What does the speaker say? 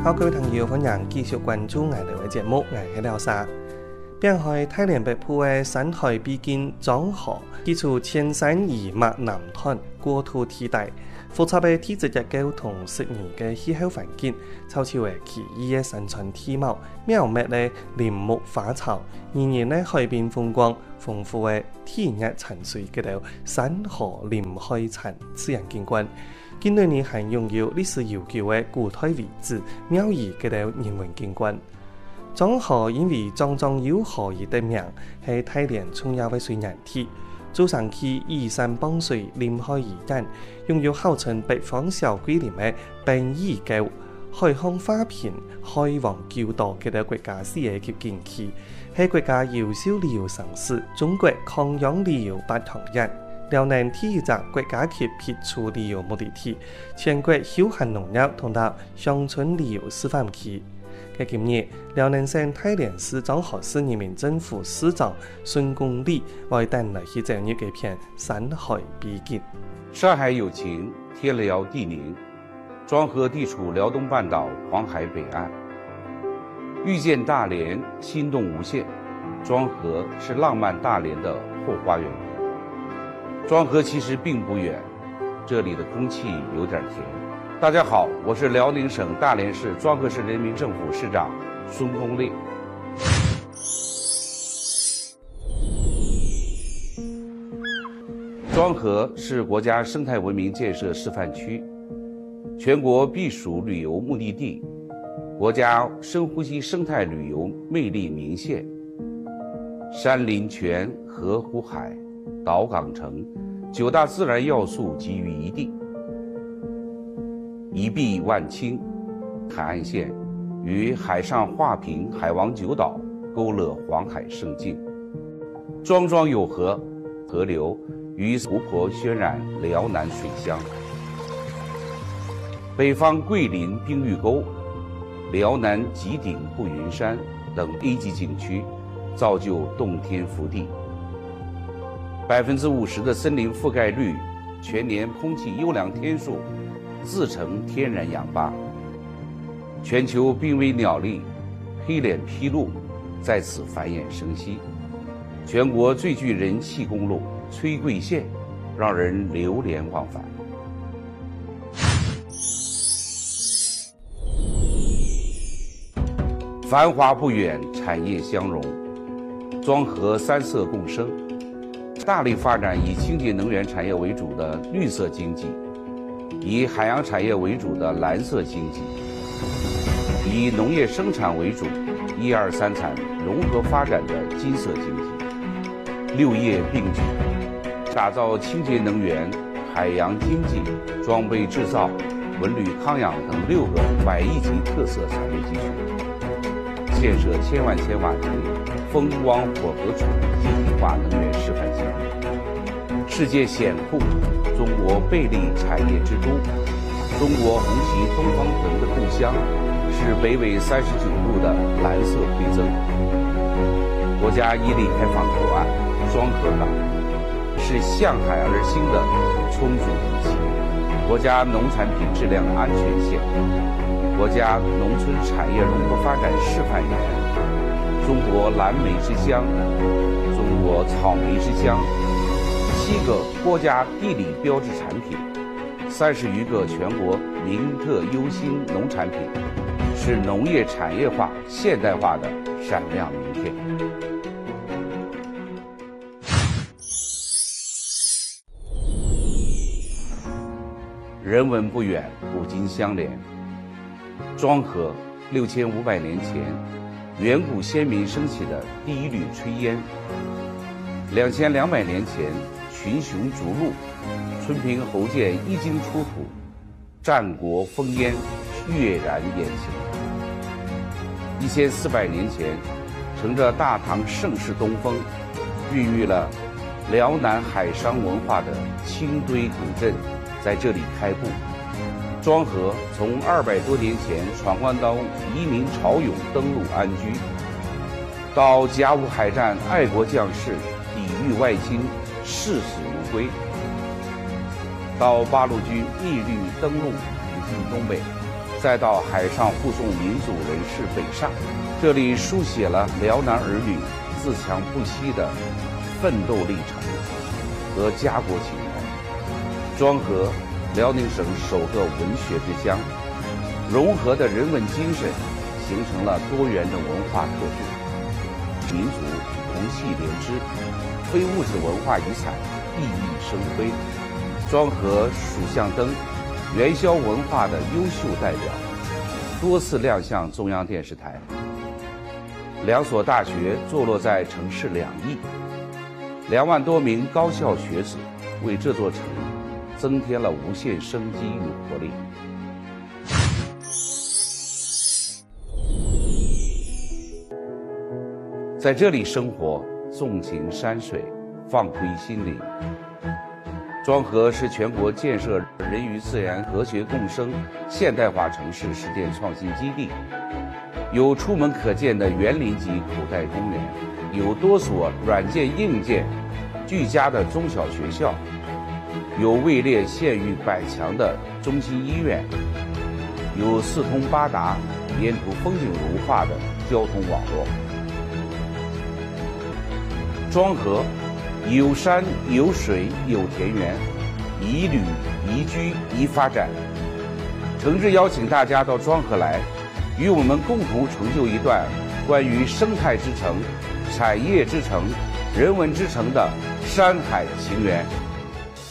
好，各位朋友，歡迎繼續關注我哋嘅節目，我係廖沙。邊海太連北部嘅山海比肩漳河，基礎千山二脈南端，國土地大，複雜嘅地質結構同適宜嘅氣候環境，湊似為奇異嘅生存地貌，妙美嘅林木花草，然呢海邊風光，豐富嘅天然產水嗰度，山河林海產自然景觀。近代呢係擁有歷史悠久嘅古代遺址、廟宇嗰度人文景觀。漳河因為漳漳有河而得名，係太連重要嘅水源地。早上期依山傍水，臨海而建，擁有號稱北方小桂林嘅殯儀溝、海康花片、海王舊道嗰度國家視野及景區，係國家優秀旅遊城市，中國抗氧旅遊8項人。遼寧第一個國家級傑出旅遊目的地，全國休閒農業同到鄉村旅遊示範區。今日，遼寧省太連市漳河市人民政府市長孫公禮為帶來去走入這片山海比肩。 山海有情，天辽地寧。漳河地處遼東半島黃海北岸，遇見大連，心動無限。漳河是浪漫大連的後花園。漳河其實並不遠，這裡的空氣有點甜。大家好，我是遼寧省大連市漳河市人民政府市長孫公禮。漳河是國家生態文明建設示範區，全國避暑旅遊目的地，國家深呼吸生態旅遊魅力明現。山林泉、河湖海、島港城9大自然要素集於一地，一碧萬清，海岸線與海上畫屏海王九島勾勒黃海勝境。漳漳有河，河流與湖泊渲染遼南水鄉。北方桂林冰玉溝、遼南吉鼎步雲山等 A 級景區，造就洞天福地。50%的森林覆蓋率，全年空氣優良天數，自成天然氧吧。全球瀕危鳥類黑臉琵鷺在此繁衍生息。全國最具人氣公路崔桂線，讓人流連忘返。繁華不遠，產業相融，漳河三色共生。大力發展以清潔能源產業為主的綠色經濟，以海洋產業為主的藍色經濟，以農業生產為主1、2、3產融合發展的金色經濟，6業並舉，打造清潔能源、海洋經濟、裝備製造、文旅康養等6個100億級特色產業基礎，建設千萬千瓦級風光混合儲一體化能源示範基地。世界險酷，中國貝利產業之都，中國紅旗東方藤的故鄉，是北緯39度的藍色饋贈。國家一力開放口岸漳河港，是向海而興的充足底氣，國家農產品質量安全線，國家農村產業融合發展示範園。中國藍莓之鄉，中國草莓之鄉，7個國家地理標誌產品，30餘個全國名特優新農產品，是農業產業化現代化的閃亮名片。人文不遠，古今相連。漳河6500年前，遠古先民升起的第一縷炊煙，2200年前群雄逐鹿，春平侯建一經出土，戰國烽煙躍然眼前。1400年前，乘着大唐盛世東風，孕育了遼南海商文化的清堆古鎮在這裡開埠。漳河從200多年前闖關東移民潮湧登陸安居，到甲午海戰愛國將士抵禦外侵視死如歸，到八路軍一律登陸挺進東北， 再到海上护送民族人士北上，这里书写了辽南儿女自强不息的奋斗历程和家国情怀。庄河，辽宁省首个文学之乡，融合的人文精神形成了多元的文化特质，民族同气连枝，非物质文化遗产熠熠生辉。庄河蜀巷灯元宵文化的优秀代表，多次亮相中央电视台。2所大学坐落在城市两翼，2万多名高校学子为这座城增添了无限生机与活力。在这里生活，纵情山水，放归心灵。庄河是全国建设人与自然和谐共生现代化城市实践创新基地，有出门可见的园林级口袋公园，有多所软件硬件俱佳的中小学校，有位列县域100强的中心医院，有4通8达、沿途风景如画的交通网络。庄河有山有水有田园，宜旅宜居宜发展。诚挚邀请大家到庄河来，与我们共同成就一段关于生态之城、产业之城、人文之城的山海情缘。